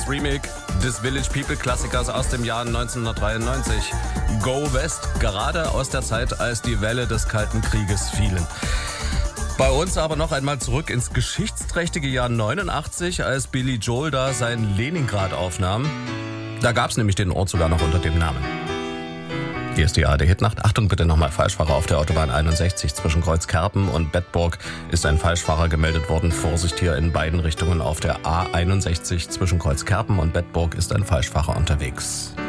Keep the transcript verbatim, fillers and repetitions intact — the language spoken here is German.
Remake des Village People Klassikers aus dem Jahr neunzehnhundertdreiundneunzig. Go West, gerade aus der Zeit, als die Welle des Kalten Krieges fielen. Bei uns aber noch einmal zurück ins geschichtsträchtige Jahr neunundachtzig, als Billy Joel da sein Leningrad aufnahm. Da gab es nämlich den Ort sogar noch unter dem Namen. Hier ist die A R D-Hitnacht. Achtung bitte nochmal, Falschfahrer auf der Autobahn einundsechzig zwischen Kreuzkerpen und Bedburg ist ein Falschfahrer gemeldet worden. Vorsicht hier in beiden Richtungen auf der A einundsechzig zwischen Kreuzkerpen und Bedburg ist ein Falschfahrer unterwegs.